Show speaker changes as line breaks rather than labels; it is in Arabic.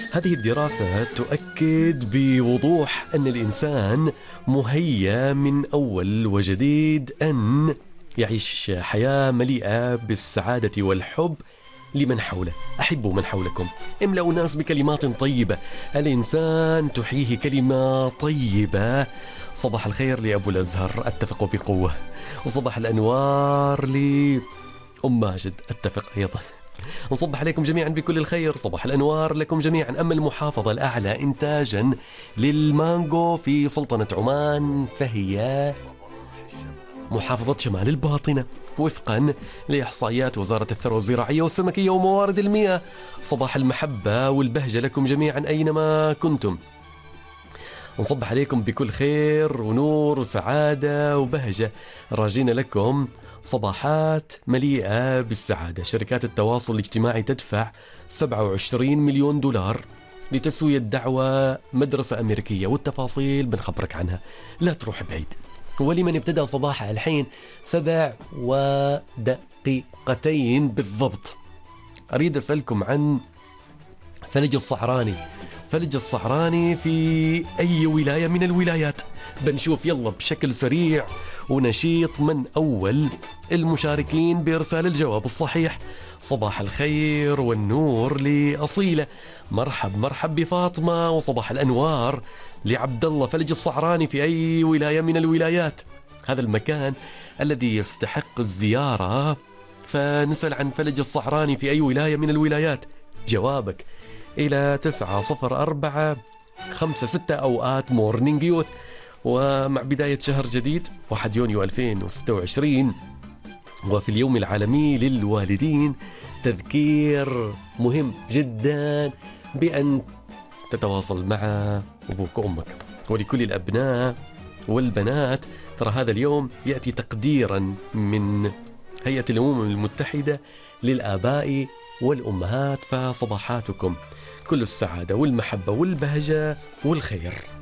هذه الدراسة تؤكد بوضوح أن الإنسان مهيأ من أول وجديد أن يعيش حياة مليئة بالسعادة والحب لمن حوله. أحبوا من حولكم، املأوا الناس بكلمات طيبة، الإنسان تحييه كلمة طيبة. صباح الخير لأبو الأزهر، أتفق بقوة. وصباح الأنوار لأم ماجد، أتفق أيضا. نصبح عليكم جميعا بكل الخير، صباح الأنوار لكم جميعا. أما المحافظة الأعلى إنتاجا للمانجو في سلطنة عمان فهي محافظة شمال الباطنة وفقا لإحصائيات وزارة الثروة الزراعية والسمكية وموارد المياه. صباح المحبة والبهجة لكم جميعا أينما كنتم. نصبح عليكم بكل خير ونور وسعادة وبهجة، راجين لكم صباحات مليئة بالسعادة. شركات التواصل الاجتماعي تدفع 27 مليون دولار لتسوية دعوة مدرسة أمريكية، والتفاصيل بنخبرك عنها، لا تروح بعيد. ولمن ابتدأ صباحه الحين 7 دقيقتين بالضبط، أريد أسألكم عن فلج الصعراني. فلج الصعراني في أي ولاية من الولايات؟ بنشوف يلا بشكل سريع ونشيط من أول المشاركين بإرسال الجواب الصحيح. صباح الخير والنور لأصيلة، مرحب بفاطمة، وصباح الأنوار لعبد الله. فلج الصعراني في أي ولاية من الولايات؟ هذا المكان الذي يستحق الزيارة، فنسأل عن فلج الصعراني في أي ولاية من الولايات. جوابك إلى 90456 أوقات مورنينج يوث. ومع بداية شهر جديد 1 يونيو 2026 وفي اليوم العالمي للوالدين، تذكير مهم جدا بأن تتواصل مع أبوك وأمك. ولكل الأبناء والبنات ترى هذا اليوم يأتي تقديرا من هيئة الأمم المتحدة للآباء والأمهات، فصباحاتكم كل السعادة والمحبة والبهجة والخير.